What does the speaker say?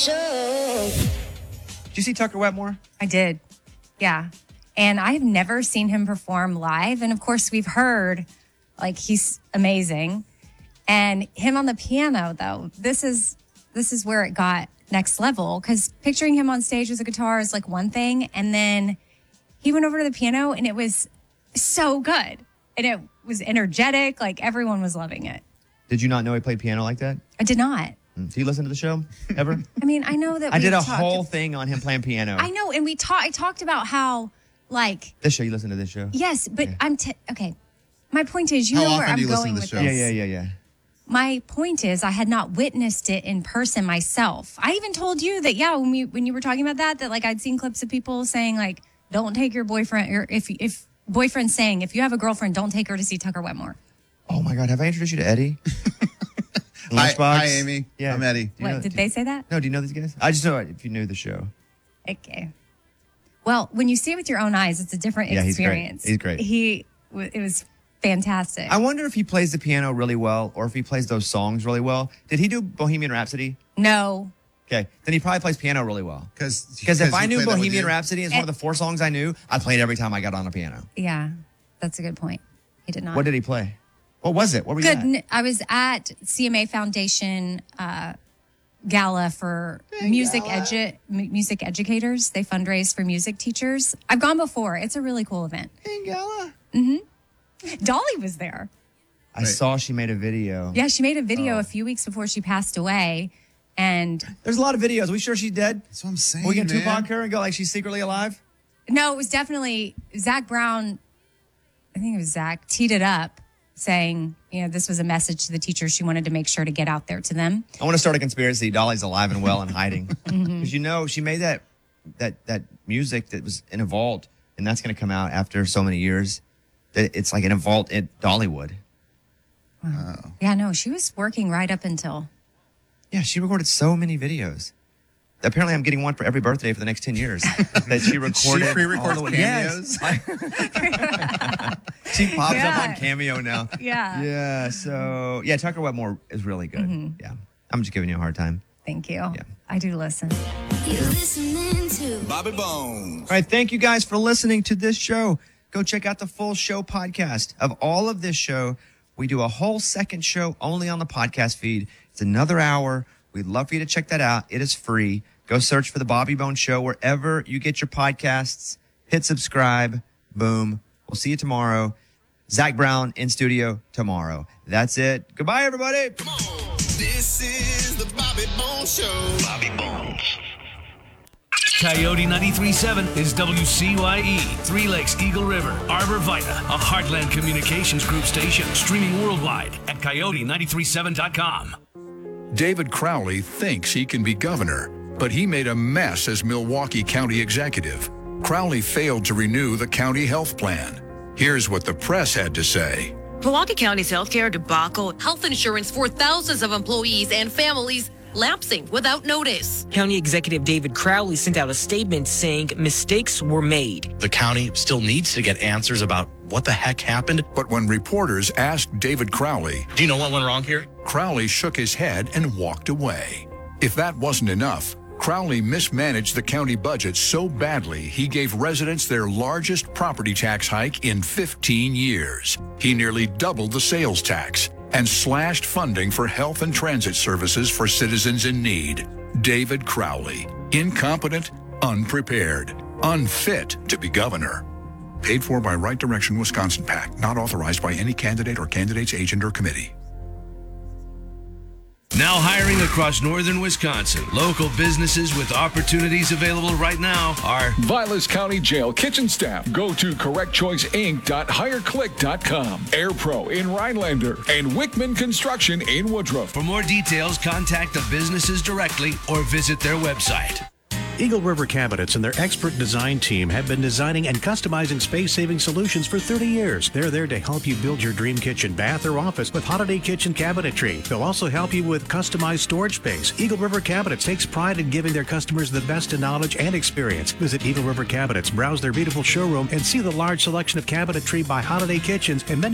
Did you see Tucker Wetmore? I did. Yeah. And I've never seen him perform live. And of course, we've heard like he's amazing. And him on the piano, though, this is where it got next level. Because picturing him on stage with a guitar is like one thing. And then he went over to the piano and it was so good. And it was energetic. Like everyone was loving it. Did you not know he played piano like that? I did not. Do you listen to the show ever? I mean, I know that I did a whole thing on him playing piano. I know. And I talked about how like. This show, you listen to this show? Yes. But yeah. Okay. My point is, you How know often where I'm do you listen going to the with show? this. Yeah. My point is, I had not witnessed it in person myself. I even told you that, yeah, when you were talking about that like I'd seen clips of people saying like, don't take your boyfriend, or if boyfriend's saying, if you have a girlfriend, don't take her to see Tucker Wetmore. Oh my God, have I introduced you to Eddie? Hi, Amy. Yeah. I'm Eddie. Did they say that? No, do you know these guys? I just know if you knew the show. Okay. Well, when you see it with your own eyes, it's a different experience. He's great. It was fantastic. I wonder if he plays the piano really well or if he plays those songs really well. Did he do Bohemian Rhapsody? No. Okay, then he probably plays piano really well. Because if I knew Bohemian Rhapsody is one of the 4 songs I knew, I played every time I got on a piano. Yeah, that's a good point. He did not. What did he play? What was it? What were you at? I was at CMA Foundation gala for music educators. They fundraise for music teachers. I've gone before. It's a really cool event. Gala? Mm-hmm. Dolly was there. I saw she made a video. Yeah, she made a video a few weeks before she passed away. And there's a lot of videos. Are we sure she's dead? That's what I'm saying. We can Tupac her and go like she's secretly alive? No, it was definitely Zach Brown. I think it was Zach teed it up saying, this was a message to the teachers. She wanted to make sure to get out there to them. I want to start a conspiracy. Dolly's alive and well and hiding. Because she made that music that was in a vault, and that's going to come out after so many years. That it's like in a vault at Dollywood. Wow. Yeah, no, she was working right up until. Yeah, she recorded so many videos. Apparently, I'm getting one for every birthday for the next 10 years. That she recorded. She pre-recorded cameos? Yes. She pops up on Cameo now. Yeah. Yeah, so, yeah, Tucker Wetmore is really good. Yeah. I'm just giving you a hard time. Thank you. Yeah. I do listen. You're listening to Bobby Bones. All right, thank you guys for listening to this show. Go check out the full show podcast of all of this show. We do a whole second show only on the podcast feed. It's another hour. We'd love for you to check that out. It is free. Go search for The Bobby Bones Show wherever you get your podcasts. Hit subscribe. Boom. We'll see you tomorrow. Zach Brown in studio tomorrow. That's it. Goodbye, everybody. This is The Bobby Bones Show. Bobby Bones. Coyote 93.7 is WCYE, Three Lakes, Eagle River, Arbor Vita, a Heartland Communications Group station, streaming worldwide at coyote937.com. David Crowley thinks he can be governor, but he made a mess as Milwaukee County executive. Crowley failed to renew the county health plan. Here's what the press had to say. Milwaukee County's healthcare debacle, health insurance for thousands of employees and families lapsing without notice. County Executive David Crowley sent out a statement saying mistakes were made. The county still needs to get answers about what the heck happened. But when reporters asked David Crowley, do you know what went wrong here? Crowley shook his head and walked away. If that wasn't enough, Crowley mismanaged the county budget so badly he gave residents their largest property tax hike in 15 years. He nearly doubled the sales tax and slashed funding for health and transit services for citizens in need. David Crowley, incompetent, unprepared, unfit to be governor. Paid for by Right Direction Wisconsin PAC, not authorized by any candidate or candidate's agent or committee. Now hiring across northern Wisconsin. Local businesses with opportunities available right now are Vilas County Jail kitchen staff. Go to correctchoiceinc.hireclick.com. AirPro in Rhinelander and Wickman Construction in Woodruff. For more details, contact the businesses directly or visit their website. Eagle River Cabinets and their expert design team have been designing and customizing space-saving solutions for 30 years. They're there to help you build your dream kitchen, bath, or office with holiday kitchen cabinetry. They'll also help you with customized storage space. Eagle River Cabinets takes pride in giving their customers the best in knowledge and experience. Visit Eagle River Cabinets, browse their beautiful showroom, and see the large selection of cabinetry by Holiday Kitchens and many